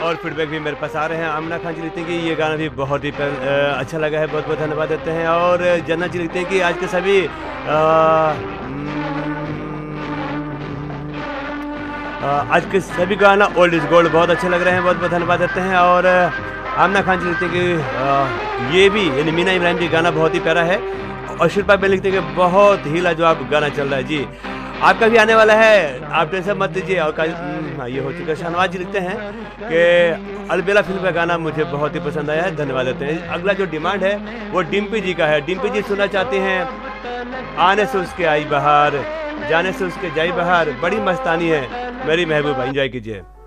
और फीडबैक भी मेरे पास आ रहे हैं। आमना खान जी लिखते हैं कि ये गाना भी बहुत ही अच्छा लगा है, बहुत बहुत धन्यवाद देते हैं। और जन्ना जी लिखते हैं कि आज के सभी आज के सभी गाना ओल्ड इज गोल्ड बहुत अच्छे लग रहे हैं, बहुत बहुत धन्यवाद देते हैं। और आमना खान जी लिखते हैं कि ये भी यानी मीना इब्राहिम जी गाना बहुत ही प्यारा है। और शिल्पा बेन लिखते हैं कि बहुत ही लाजवाब गाना चल रहा है जी, आपका भी आने वाला है, आप टेंशन मत लीजिए। और ये हो चुका है। शाहनवाज जी लिखते हैं कि अलबेला फिल्म का गाना मुझे बहुत ही पसंद आया है, धन्यवाद देते हैं। अगला जो डिमांड है वो डिम्पी जी का है। डिम्पी जी सुनना चाहते हैं आने से उसके आई बहार, जाने से उसके जाई बहार, बड़ी मस्तानी है मेरी महबूबा। एंजॉय कीजिए।